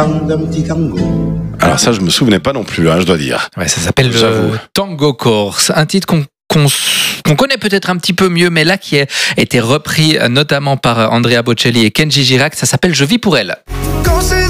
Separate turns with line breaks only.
Alors ça, je me souvenais pas non plus, je dois dire.
Ouais, ça s'appelle
J'avoue.
Tango Corse, un titre qu'on connaît peut-être un petit peu mieux, mais là qui a été repris notamment par Andrea Bocelli et Kenji Girac. Ça s'appelle Je vis pour elle.
Quand ces